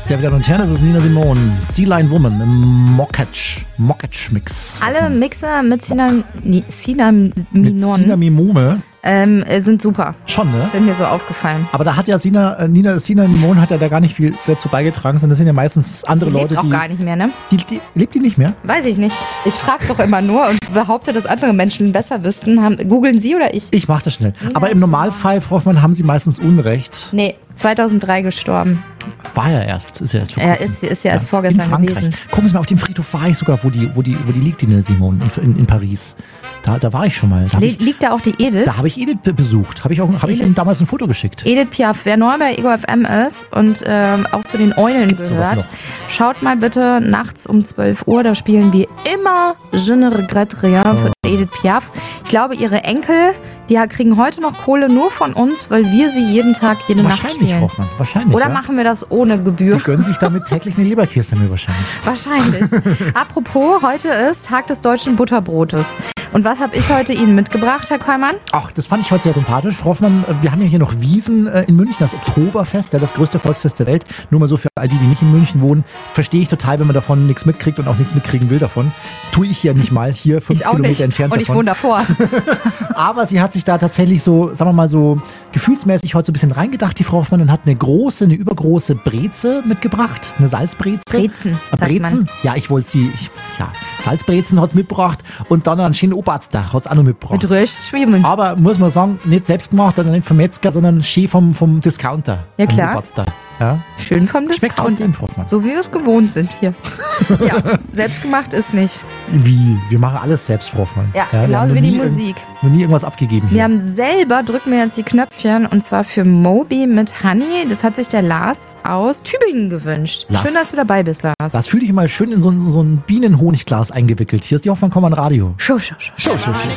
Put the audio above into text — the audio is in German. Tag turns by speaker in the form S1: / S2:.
S1: Sehr Damen und Herren, das ist Nina Simone, Sea Lion Woman im Mockatch-Mix.
S2: Alle Mixer mit
S1: Cinnamimome.
S2: Sind super.
S1: Schon, ne?
S2: Sind mir so aufgefallen.
S1: Aber da hat ja Sina Simone hat ja da gar nicht viel dazu beigetragen, sondern das sind ja meistens andere Leute,
S2: lebt auch gar nicht mehr, ne?
S1: Lebt die nicht mehr?
S2: Weiß ich nicht. Ich frage doch immer nur und behaupte, dass andere Menschen besser wüssten. Googeln Sie oder ich?
S1: Ich mach das schnell. Aber im Normalfall, Frau Hoffmann, haben Sie meistens Unrecht.
S2: Nee, 2003 gestorben.
S1: War ja erst. Ist ja erst vor
S2: Er
S1: kurzem.
S2: ist ja erst vorgestern
S1: in Frankreich
S2: gewesen.
S1: Gucken Sie mal, auf dem Friedhof war ich sogar, wo die liegt, die Nina Simone, in Paris. Da war ich schon mal.
S2: Liegt da auch die Edith?
S1: Da habe ich Edith besucht. Habe ich Ihnen damals ein Foto geschickt.
S2: Edith Piaf, wer neu bei Ego FM ist und auch zu den Eulen gehört, schaut mal bitte nachts um 12 Uhr, da spielen wir immer Je ne regrette rien von Edith Piaf. Ich glaube, ihre Enkel, die kriegen heute noch Kohle nur von uns, weil wir sie jeden Tag, jede Nacht spielen.
S1: Hoffmann, wahrscheinlich.
S2: Oder machen wir das ohne Gebühr?
S1: Die gönnen sich damit täglich eine Leberkäse mir wahrscheinlich.
S2: Wahrscheinlich. Apropos, heute ist Tag des deutschen Butterbrotes. Und was habe ich heute Ihnen mitgebracht, Herr Kollmann?
S1: Ach, das fand ich heute sehr sympathisch. Frau Hoffmann, wir haben ja hier noch Wiesn in München, das Oktoberfest, das größte Volksfest der Welt. Nur mal so für all die nicht in München wohnen. Verstehe ich total, wenn man davon nichts mitkriegt und auch nichts mitkriegen will davon. Tue ich ja nicht mal, hier 5 Kilometer entfernt davon.
S2: Und ich wohne davor.
S1: Aber sie hat sich da tatsächlich so, sagen wir mal so, gefühlsmäßig heute so ein bisschen reingedacht, die Frau Hoffmann, und hat eine übergroße Breze mitgebracht. Eine Salzbreze.
S2: Brezen.
S1: Brezen? Ja, Salzbrezen hat es mitgebracht und dann einen schönen Oberarzt da hat es auch noch mitgebracht.
S2: Mit Röstschwimmen.
S1: Aber muss man sagen, nicht selbst gemacht oder nicht vom Metzger, sondern schön vom Discounter.
S2: Ja, klar.
S1: Oberarzt da. Ja.
S2: Schön vom Discounter.
S1: Schmeckt trotzdem, Frau Hoffmann.
S2: So wie wir es gewohnt sind hier. Ja, selbst gemacht ist nicht.
S1: Wie? Wir machen alles selbst, Frau Hoffmann.
S2: Ja, genauso wie die Musik.
S1: Noch nie irgendwas abgegeben hier.
S2: Drücken wir jetzt die Knöpfchen, und zwar für Moby mit Honey. Das hat sich der Lars aus Tübingen gewünscht.
S1: Lars.
S2: Schön, dass du dabei bist, Lars.
S1: Das fühle ich mal schön in so ein Bienenhonigglas eingewickelt. Hier ist die Hoffmann-Kommand Radio.
S2: Schau.
S1: Schau.